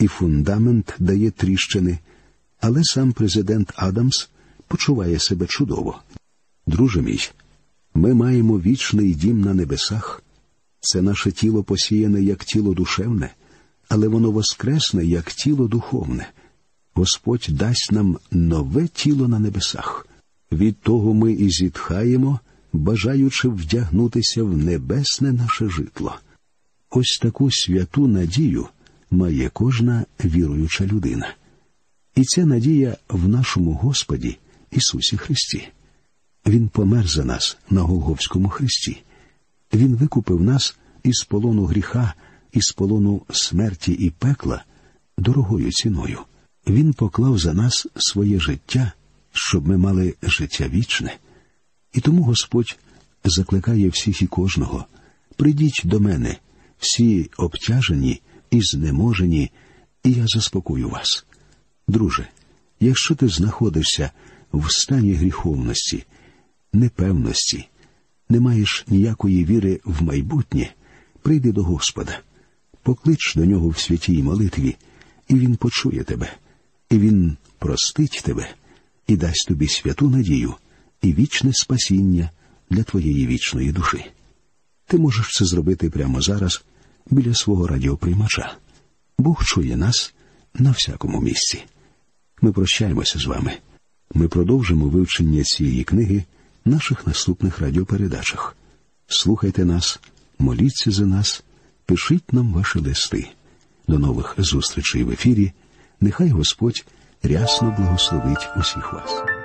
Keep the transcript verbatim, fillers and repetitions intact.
і фундамент дає тріщини, але сам президент Адамс почуває себе чудово. Друже мій, ми маємо вічний дім на небесах. Це наше тіло посіяне як тіло душевне, але воно воскресне як тіло духовне. Господь дасть нам нове тіло на небесах. Від того ми і зітхаємо, бажаючи вдягнутися в небесне наше житло. Ось таку святу надію має кожна віруюча людина. І ця надія в нашому Господі Ісусі Христі. Він помер за нас на Голгофському хресті. Він викупив нас із полону гріха, із полону смерті і пекла дорогою ціною. Він поклав за нас своє життя, щоб ми мали життя вічне. І тому Господь закликає всіх і кожного: «Прийдіть до мене, всі обтяжені і знеможені, і я заспокою вас». Друже, якщо ти знаходишся в стані гріховності, непевності, не маєш ніякої віри в майбутнє, прийди до Господа, поклич до Нього в святій молитві, і Він почує тебе, і Він простить тебе, і дасть тобі святу надію і вічне спасіння для твоєї вічної душі. Ти можеш це зробити прямо зараз біля свого радіоприймача. Бог чує нас на всякому місці. Ми прощаємося з вами. Ми продовжимо вивчення цієї книги в наших наступних радіопередачах. Слухайте нас, моліться за нас, пишіть нам ваші листи. До нових зустрічей в ефірі. Нехай Господь рясно благословить усіх вас.